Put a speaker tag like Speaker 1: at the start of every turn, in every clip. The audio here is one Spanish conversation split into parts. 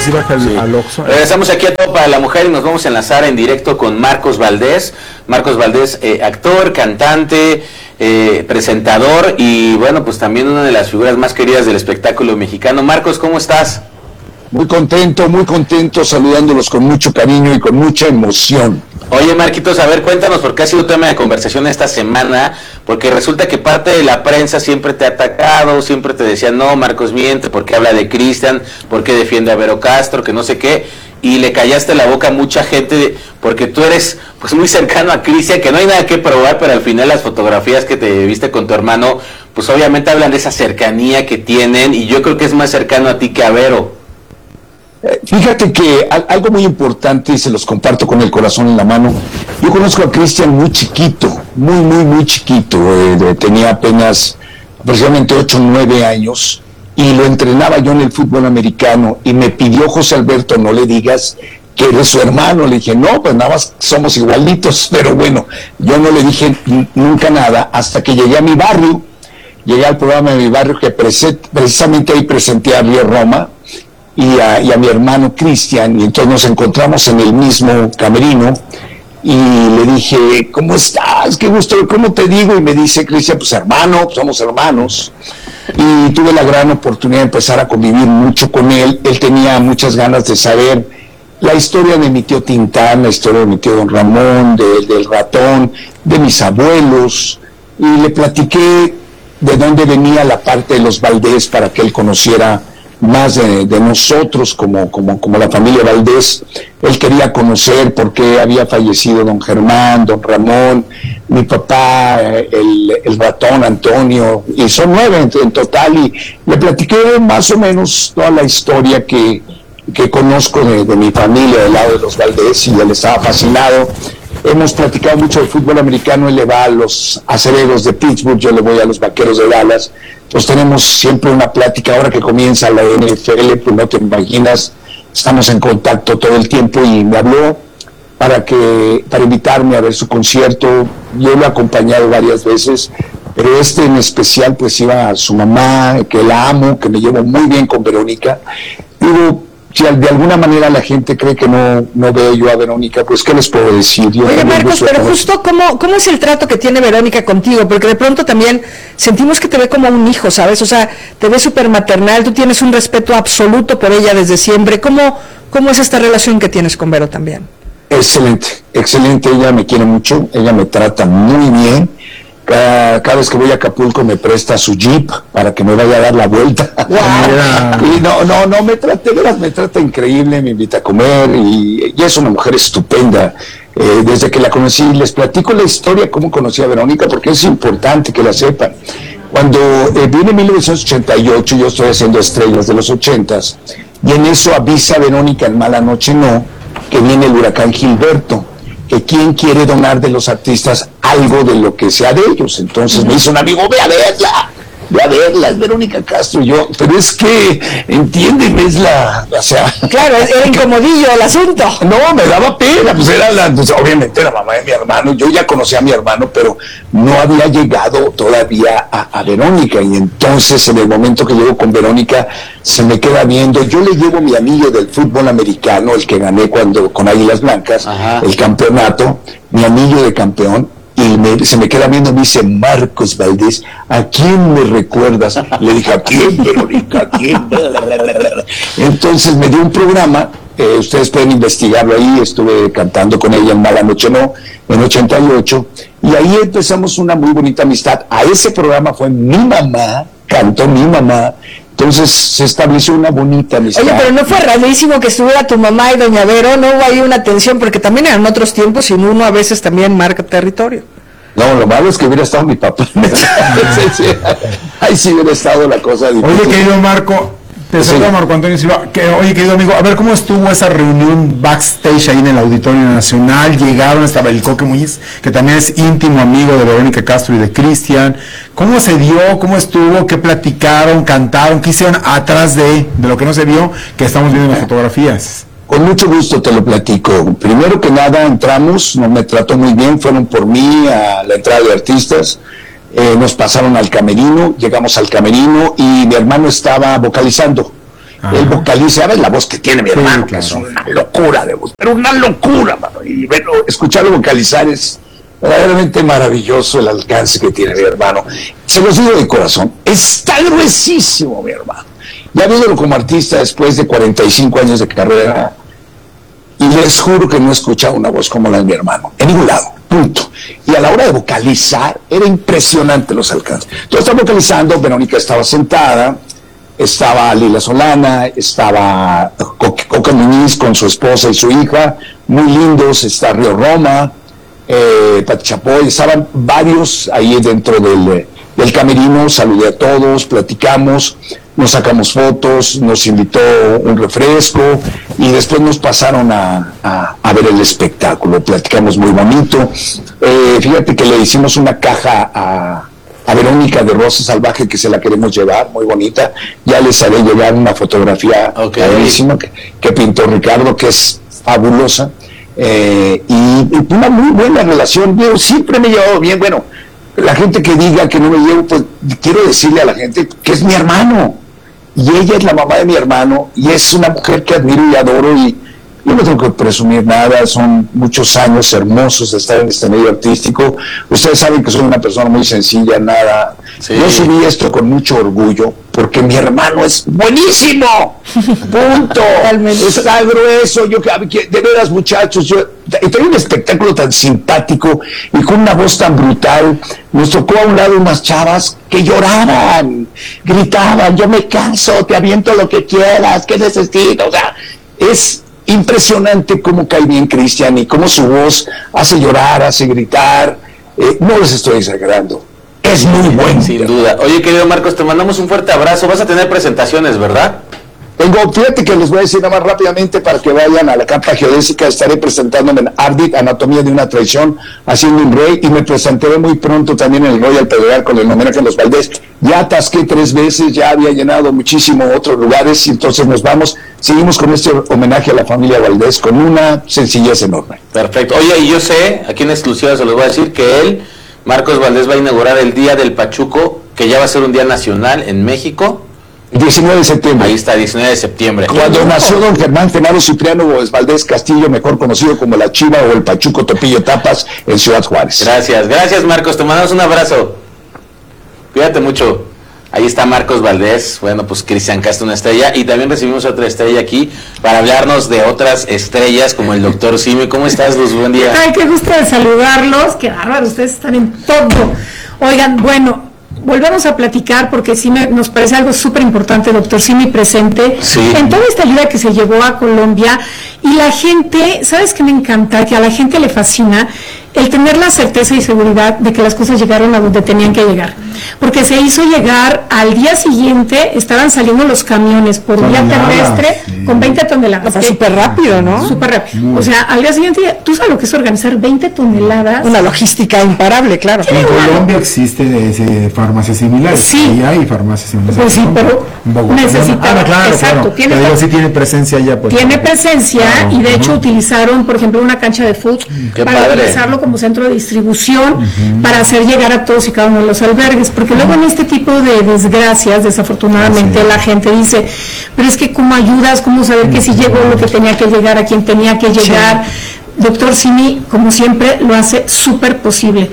Speaker 1: sí baja al Oxxo.
Speaker 2: Regresamos aquí a Todo para la Mujer y nos vamos a enlazar en directo con Marcos Valdés. Marcos Valdés, actor, cantante, presentador y bueno, pues también una de las figuras más queridas del espectáculo mexicano. Marcos, ¿cómo estás?
Speaker 3: Muy contento, saludándolos con mucho cariño y con mucha emoción.
Speaker 2: Oye, Marquitos, a ver, cuéntanos por qué ha sido tema de conversación esta semana, porque resulta que parte de la prensa siempre te ha atacado, siempre te decían, no, Marcos miente, porque habla de Cristian, porque defiende a Vero Castro, que no sé qué, y le callaste la boca a mucha gente, porque tú eres pues muy cercano a Cristian, que no hay nada que probar, pero al final las fotografías que te viste con tu hermano, pues obviamente hablan de esa cercanía que tienen, y yo creo que es más cercano a ti que a Vero.
Speaker 3: Fíjate que algo muy importante, y se los comparto con el corazón en la mano. Yo conozco a Cristian muy chiquito, muy chiquito. Tenía apenas aproximadamente 8 o 9 años y lo entrenaba yo en el fútbol americano y me pidió José Alberto, no le digas que eres su hermano. Le dije, no, pues nada más somos igualitos, pero bueno, yo no le dije nunca nada hasta que llegué a mi barrio, llegué al programa de mi barrio que precisamente ahí presenté a Río Roma y a mi hermano Cristian, y entonces nos encontramos en el mismo camerino y le dije, ¿cómo estás? Qué gusto, ¿cómo te digo? Y me dice Cristian, pues hermano, somos hermanos. Y tuve la gran oportunidad de empezar a convivir mucho con él. Él tenía muchas ganas de saber la historia de mi tío Tintán, la historia de mi tío Don Ramón, del ratón, de mis abuelos, y le platiqué de dónde venía la parte de los Valdés para que él conociera más de nosotros como la familia Valdés. Él quería conocer por qué había fallecido don Germán, don Ramón, mi papá, el ratón Antonio, y son 9 en total, y le platiqué más o menos toda la historia que conozco de mi familia del lado de los Valdés, y él estaba fascinado. Hemos platicado mucho de fútbol americano, él le va a los Acereros de Pittsburgh, yo le voy a los Vaqueros de Dallas. Pues tenemos siempre una plática. Ahora que comienza la NFL, pues no te imaginas, estamos en contacto todo el tiempo, y me habló para invitarme a ver su concierto. Yo lo he acompañado varias veces, pero en especial pues iba a su mamá, que la amo, que me llevo muy bien con Verónica. Digo, si de alguna manera la gente cree que no veo yo a Verónica, pues ¿qué les puedo decir?
Speaker 4: Oye, Marcos, pero justo ¿cómo es el trato que tiene Verónica contigo? Porque de pronto también sentimos que te ve como un hijo, ¿sabes? O sea, te ve súper maternal, tú tienes un respeto absoluto por ella desde siempre. ¿Cómo es esta relación que tienes con Vero también? Excelente, ella me quiere mucho, ella me trata muy bien. Cada vez que voy a Acapulco me presta su jeep para que me vaya a dar la vuelta. Wow. Y no, me trata increíble, me invita a comer, y es una mujer estupenda. Desde que la conocí, les platico la historia, cómo conocí a Verónica, porque es importante que la sepan. Cuando viene 1988, yo estoy haciendo Estrellas de los 80s, y en eso avisa Verónica en Mala Noche No, que viene el huracán Gilberto, que quién quiere donar de los artistas algo de lo que sea de ellos. Entonces me hizo un amigo, ve a verla, es Verónica Castro. Y yo, pero es que, entiéndeme, o sea... Claro, era incomodillo el asunto.
Speaker 3: No, me daba pena, pues obviamente la mamá de mi hermano, yo ya conocía a mi hermano, pero no había llegado todavía a Verónica, y entonces en el momento que llego con Verónica, se me queda viendo. Yo le llevo mi anillo del fútbol americano, el que gané con Águilas Blancas, ajá, el campeonato, mi anillo de campeón, y se me queda viendo, me dice, Marcos Valdés, ¿a quién me recuerdas? Le dije, ¿a quién, Verónica? ¿A quién? Entonces me dio un programa, ustedes pueden investigarlo ahí, estuve cantando con ella en Mala Noche No, en 88, y ahí empezamos una muy bonita amistad. A ese programa fue mi mamá, cantó mi mamá. Entonces se estableció una bonita amistad.
Speaker 4: Oye, pero no fue rarísimo que estuviera tu mamá y doña Vero, no hubo ahí una tensión, porque también eran otros tiempos y uno a veces también marca territorio.
Speaker 3: No, lo malo es que hubiera estado mi papá. Ahí sí hubiera estado la cosa difícil.
Speaker 1: Oye, querido Marco, te saluda Marco Antonio Silva. Oye, querido amigo, a ver, ¿cómo estuvo esa reunión backstage ahí en el Auditorio Nacional? Llegaron, estaba el Coque Muñiz, que también es íntimo amigo de Verónica Castro y de Cristian. ¿Cómo se dio? ¿Cómo estuvo? ¿Qué platicaron? ¿Cantaron? ¿Qué hicieron atrás de lo que no se vio, que estamos viendo en las fotografías?
Speaker 3: Con mucho gusto te lo platico. Primero que nada entramos, no me trató muy bien, fueron por mí a la entrada de artistas, nos pasaron al camerino, llegamos al camerino y mi hermano estaba vocalizando. él vocaliza, ¿sabes? La voz que tiene mi hermano,
Speaker 1: claro.
Speaker 3: que es una locura de voz, pero una locura, mano. Y bueno, escucharlo vocalizar es verdaderamente maravilloso el alcance que tiene mi hermano. Se los digo de corazón, está gruesísimo mi hermano. Ya viéndolo como artista después de 45 años de carrera, y les juro que no he escuchado una voz como la de mi hermano, en ningún lado, punto. Y a la hora de vocalizar, era impresionante los alcances. Entonces estaba vocalizando, Verónica estaba sentada, estaba Lila Solana, estaba Coca Muñiz con su esposa y su hija, muy lindos, está Río Roma, Pati Chapoy, estaban varios ahí dentro del camerino, saludé a todos, platicamos, nos sacamos fotos, nos invitó un refresco y después nos pasaron a ver el espectáculo, platicamos muy bonito. Fíjate que le hicimos una caja a Verónica de Rosa Salvaje que se la queremos llevar, muy bonita. Ya les haré llegar una fotografía padrísima que pintó Ricardo, que es fabulosa. Y una muy buena relación. Yo siempre me he llevado bien. Bueno, la gente que diga que no me llevo, pues quiero decirle a la gente que es mi hermano. Y ella es la mamá de mi hermano y es una mujer que admiro y adoro y yo no tengo que presumir nada, son muchos años hermosos de estar en este medio artístico. Ustedes saben que soy una persona muy sencilla, nada. Sí. Yo subí esto con mucho orgullo porque mi hermano es buenísimo. Punto. Está grueso. Yo, de veras, muchachos, y tengo un espectáculo tan simpático y con una voz tan brutal. Nos tocó a un lado unas chavas que lloraban, gritaban, yo me canso, te aviento lo que quieras, ¿qué necesito? O sea, es impresionante cómo cae bien Cristian y cómo su voz hace llorar, hace gritar. No les estoy exagerando. Es muy bueno.
Speaker 2: Sin duda. Oye, querido Marcos, te mandamos un fuerte abrazo. Vas a tener presentaciones, ¿verdad?
Speaker 3: Fíjate que les voy a decir nada más rápidamente para que vayan a la Carpa Geodésica. Estaré presentándome en Ardit, Anatomía de una Traición, haciendo un rey, y me presentaré muy pronto también en el Royal Pedregal con el homenaje a los Valdés. Ya atasqué 3 veces, ya había llenado muchísimo otros lugares, y entonces seguimos con este homenaje a la familia Valdés con una sencillez enorme.
Speaker 2: Perfecto. Oye, y yo sé, aquí en exclusiva se los voy a decir, que él, Marcos Valdés, va a inaugurar el Día del Pachuco, que ya va a ser un día nacional en México.
Speaker 3: 19 de septiembre.
Speaker 2: Ahí está, 19 de septiembre.
Speaker 3: Cuando nació don Germán Genaro Cipriano Valdés Castillo, mejor conocido como la Chiva o el Pachuco Topillo Tapas, en Ciudad Juárez.
Speaker 2: Gracias Marcos, te mandamos un abrazo. Cuídate mucho. Ahí está Marcos Valdés, bueno, pues Cristian Castro, una estrella, y también recibimos otra estrella aquí para hablarnos de otras estrellas como el doctor Simi. ¿Cómo estás, Luz? Buen día.
Speaker 5: Ay, qué gusto de saludarlos, qué bárbaro, ustedes están en todo. Oigan, bueno, volvemos a platicar porque sí nos parece algo súper importante, doctor Simi presente, en toda esta ayuda que se llevó a Colombia, y la gente, ¿sabes qué me encanta? Que a la gente le fascina el tener la certeza y seguridad de que las cosas llegaron a donde tenían que llegar, porque se hizo llegar al día siguiente, estaban saliendo los camiones por vía terrestre con 20 toneladas.
Speaker 4: Fue súper rápido, ¿no?
Speaker 5: Súper rápido. O sea, al día siguiente, ¿tú sabes lo que es organizar 20 toneladas?
Speaker 4: Una logística imparable, claro.
Speaker 1: En Colombia existe farmacias similares.
Speaker 5: Sí.
Speaker 1: Y hay farmacias similares.
Speaker 5: Pues sí, pero necesitaba.
Speaker 1: Claro,
Speaker 5: exacto.
Speaker 1: Pero sí tiene presencia ya. Pues,
Speaker 5: tiene presencia, claro, y de hecho utilizaron, por ejemplo, una cancha de fútbol para utilizarlo como centro de distribución, para hacer llegar a todos y cada uno de los albergues, porque luego en este tipo de desgracias, desafortunadamente, la gente dice, pero es que ¿cómo ayudas? ¿Cómo saber que si llegó lo que tenía que llegar a quien tenía que llegar? Doctor Simi, como siempre, lo hace súper posible.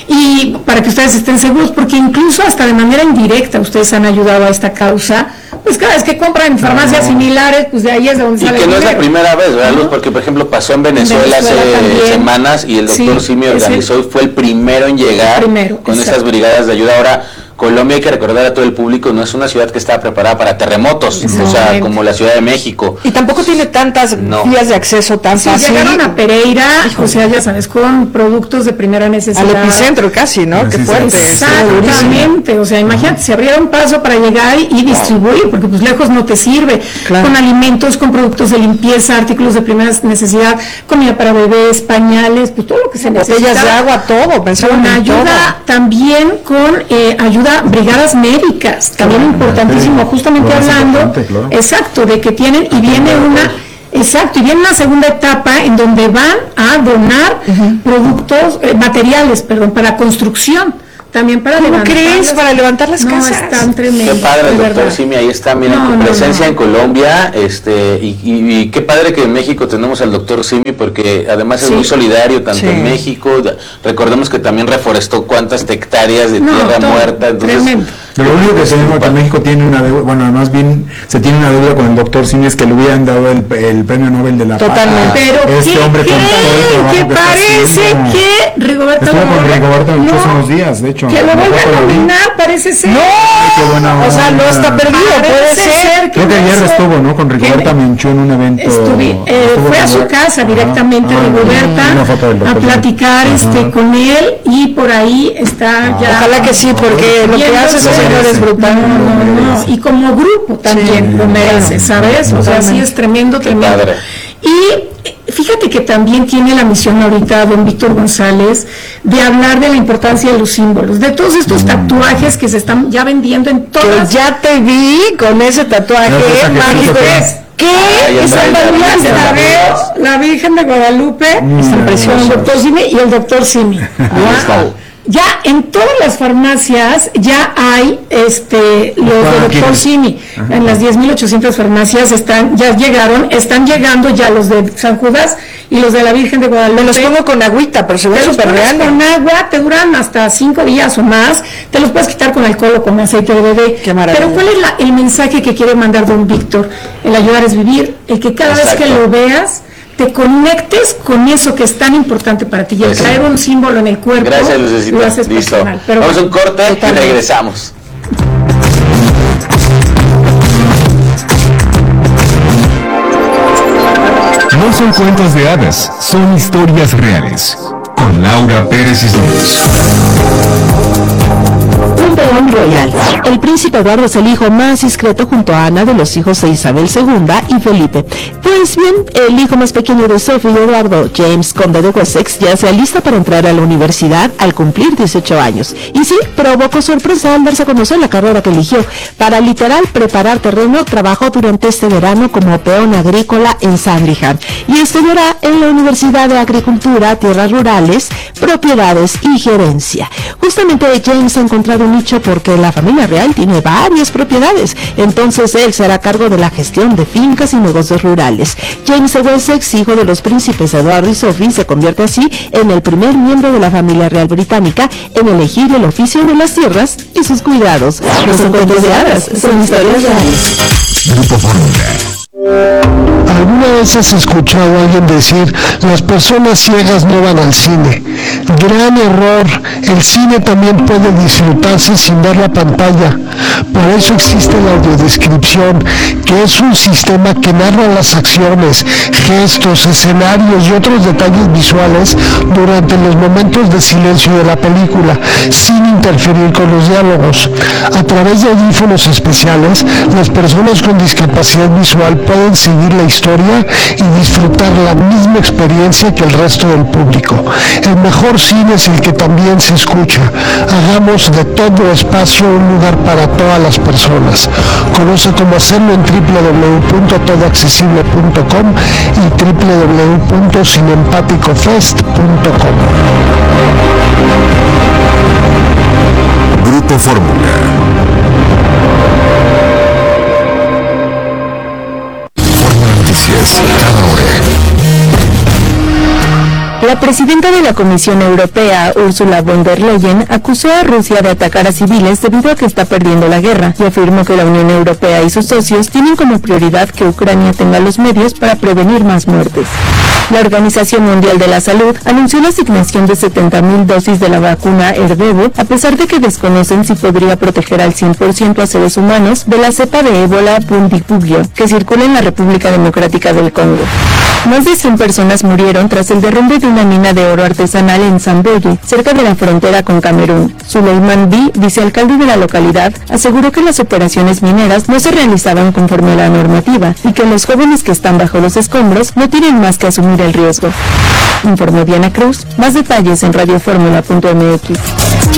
Speaker 5: Y para que ustedes estén seguros, porque incluso hasta de manera indirecta ustedes han ayudado a esta causa, pues cada vez que compran en farmacias similares, pues de ahí es de donde sale el dinero.
Speaker 2: Y que no es la primera vez, ¿verdad, Luz? Porque, por ejemplo, pasó en Venezuela hace semanas y el doctor Simi organizó, fue el primero en llegar con esas brigadas de ayuda. Ahora, Colombia, hay que recordar a todo el público, no es una ciudad que está preparada para terremotos, o sea, como la Ciudad de México.
Speaker 4: Y tampoco tiene tantas vías de acceso tan fácil.
Speaker 5: Llegaron a Pereira, o sea, ya sabes, con productos de primera necesidad.
Speaker 4: Al epicentro casi, ¿no? Qué fuerte.
Speaker 5: Exactamente, o sea, imagínate, se abrieron paso para llegar y distribuir, porque pues lejos no te sirve. Claro. Con alimentos, con productos de limpieza, artículos de primera necesidad, comida para bebés, pañales, pues todo lo que se necesita.
Speaker 4: Botellas de agua, todo, pensaron en
Speaker 5: ayuda todo. También con ayuda, brigadas médicas, también importantísimo, justamente hablando, exacto, de que tienen, y viene una segunda etapa en donde van a donar productos, materiales, para construcción. también para
Speaker 4: ¿Cómo
Speaker 5: levantar
Speaker 4: crees? Para levantar las casas.
Speaker 5: Están tremendos.
Speaker 2: Qué padre,
Speaker 5: de
Speaker 2: doctor
Speaker 5: verdad.
Speaker 2: Simi, ahí está, mira, tu presencia en Colombia, y qué padre que en México tenemos al doctor Simi, porque además es muy solidario, tanto en México, recordemos que también reforestó cuántas hectáreas de tierra muerta, entonces...
Speaker 5: Tremendo.
Speaker 1: Lo único que tenemos que México tiene una deuda, bueno, más bien se tiene una deuda con el doctor Simi, es que le hubieran dado el premio Nobel de la Paz.
Speaker 4: Totalmente.
Speaker 5: Pero
Speaker 1: este hombre con todo el trabajo
Speaker 5: ¿qué
Speaker 1: que está
Speaker 5: parece
Speaker 1: haciendo.
Speaker 5: que Rigoberto
Speaker 1: Estuvo con Rigoberto en los
Speaker 5: no,
Speaker 1: próximos días, de hecho.
Speaker 5: que lo
Speaker 1: Me
Speaker 5: vuelva
Speaker 1: acuerdo,
Speaker 5: a
Speaker 1: lo vi.
Speaker 5: nominar, parece ser.
Speaker 1: Qué buena
Speaker 4: O sea, no
Speaker 1: onda.
Speaker 4: está perdido, puede ser.
Speaker 1: Creo que ayer estuvo, ¿no? Con Rigoberta Menchú en un evento.
Speaker 5: Fue a su casa directamente Rigoberta a platicar con él, y por ahí está ya.
Speaker 4: Ojalá que sí, porque lo que hace ese señor es brutal.
Speaker 5: No. Y como grupo también lo merece, ¿sabes? O sea, sí es tremendo. Y fíjate que también tiene la misión ahorita don Víctor González de hablar de la importancia de los símbolos, de todos estos tatuajes que se están ya vendiendo en todas.
Speaker 4: Que ya te vi con ese tatuaje mágico. ¿Qué? La Virgen de Guadalupe, esa impresión, el doctor Simi y el doctor Simi.
Speaker 5: Wow. Ya en todas las farmacias ya hay los de doctor Simi. En las 10.800 farmacias están llegando ya los de San Judas y los de la Virgen de Guadalupe.
Speaker 4: Me los pongo con agüita, pero se ve súper real.
Speaker 5: Con agua, te duran hasta 5 días o más. Te los puedes quitar con alcohol o con aceite de bebé.
Speaker 4: Qué maravilla.
Speaker 5: Pero ¿cuál es el mensaje que quiere mandar don Víctor? El ayudar es vivir, el que cada vez que lo veas te conectes con eso que es tan importante para ti, y el traer un símbolo en el cuerpo.
Speaker 2: Gracias, Lucecita.
Speaker 5: Lo haces
Speaker 2: Listo.
Speaker 5: personal. Pero
Speaker 2: vamos a un corte y regresamos.
Speaker 6: No son cuentos de hadas, son historias reales. Con Laura Pérez Islas.
Speaker 7: Un peón royal. El príncipe Eduardo es el hijo más discreto junto a Ana de los hijos de Isabel II y Felipe. Pues bien, el hijo más pequeño de Sophie y Eduardo, James, conde de Wessex, ya se alista para entrar a la universidad al cumplir 18 años. Y sí, provocó sorpresa al darse a conocer la carrera que eligió. Para literal preparar terreno, trabajó durante este verano como peón agrícola en Sandringham y estudiará en la Universidad de Agricultura, Tierras Rurales, Propiedades y Gerencia. Justamente James ha encontrado un nicho porque la familia real tiene varias propiedades, entonces él será a cargo de la gestión de fincas y negocios rurales. James de Wessex, hijo de los príncipes Eduardo y Sophie, se convierte así en el primer miembro de la familia real británica en elegir el oficio de las tierras y sus cuidados. No son cuentos de hadas, son historias reales.
Speaker 6: Grupo Fórmula.
Speaker 8: ¿Alguna vez has escuchado a alguien decir, las personas ciegas no van al cine? Gran error, el cine también puede disfrutarse sin ver la pantalla. Por eso existe la audiodescripción, que es un sistema que narra las acciones, gestos, escenarios y otros detalles visuales durante los momentos de silencio de la película, sin interferir con los diálogos. A través de audífonos especiales, las personas con discapacidad visual pueden seguir la historia y disfrutar la misma experiencia que el resto del público. El mejor cine es el que también se escucha. Hagamos de todo espacio un lugar para todas las personas. Conoce cómo hacerlo en www.todoaccesible.com y www.cinempaticofest.com.
Speaker 6: Grupo Fórmula. Noticias cada hora.
Speaker 7: La presidenta de la Comisión Europea, Ursula von der Leyen, acusó a Rusia de atacar a civiles debido a que está perdiendo la guerra y afirmó que la Unión Europea y sus socios tienen como prioridad que Ucrania tenga los medios para prevenir más muertes. La Organización Mundial de la Salud anunció la asignación de 70.000 dosis de la vacuna Ervebo, a pesar de que desconocen si podría proteger al 100% a seres humanos de la cepa de ébola Bundibugyo, que circula en la República Democrática del Congo. Más de 100 personas murieron tras el derrumbe de una mina de oro artesanal en Samboye, cerca de la frontera con Camerún. Suleiman Bi, vicealcalde de la localidad, aseguró que las operaciones mineras no se realizaban conforme a la normativa y que los jóvenes que están bajo los escombros no tienen más que asumir el riesgo. Informó Diana Cruz. Más detalles en radioformula.mx.